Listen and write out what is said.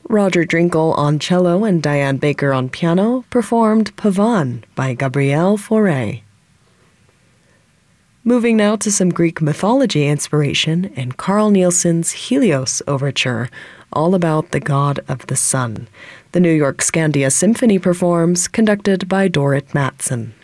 Roger Drinkel on cello and Diane Baker on piano performed Pavan by Gabriel Fauré. Moving now to some Greek mythology inspiration in Carl Nielsen's Helios Overture, all about the god of the sun. The New York Scandia Symphony performs, conducted by Dorrit Mattson.